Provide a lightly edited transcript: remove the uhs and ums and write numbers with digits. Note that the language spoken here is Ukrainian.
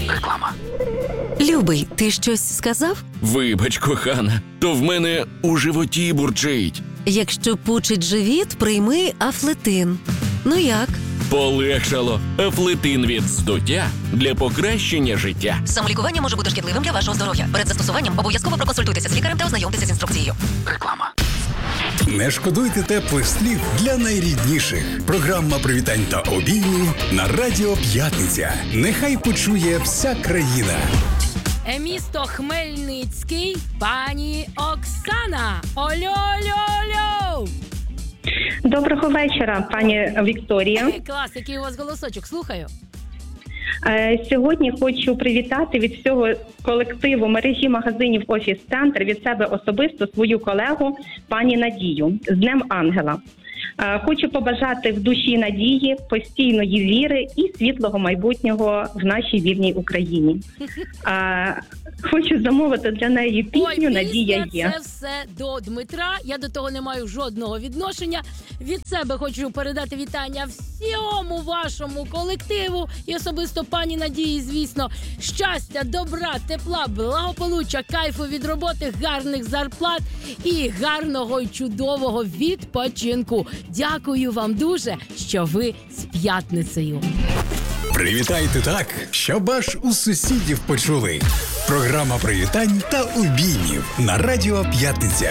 Реклама. Любий, ти щось сказав? Вибач, кохана, то в мене у животі бурчить. Якщо пучить живіт, прийми Афлетин. Ну як? Полегшало. Афлетин від здуття для покращення життя. Самолікування може бути шкідливим для вашого здоров'я. Перед застосуванням обов'язково проконсультуйтеся з лікарем та ознайомтеся з інструкцією. Реклама. Не шкодуйте теплих слів для найрідніших. Програма привітань та обіймів на Радіо П'ятниця. Нехай почує вся країна. Місто Хмельницький, пані Оксана. Ольо-льо-льо! Доброго вечора, пані Вікторія. Клас, який у вас голосочок, слухаю. Сьогодні хочу привітати від всього колективу мережі магазинів «Офіс-центр», від себе особисто свою колегу пані Надію з Днем Ангела. Хочу побажати в душі надії, постійної віри і світлого майбутнього в нашій вільній Україні. Хочу замовити для неї пісню «Надія є». Це все до Дмитра. Я до того не маю жодного відношення. Від себе хочу передати вітання всьому вашому колективу і особисто пані Надії, звісно. Щастя, добра, тепла, благополуччя, кайфу від роботи, гарних зарплат і гарного й чудового відпочинку. Дякую вам дуже, що ви з п'ятницею. Привітайте так, щоб аж у сусідів почули. Програма привітань та обіймів на Радіо П'ятниця.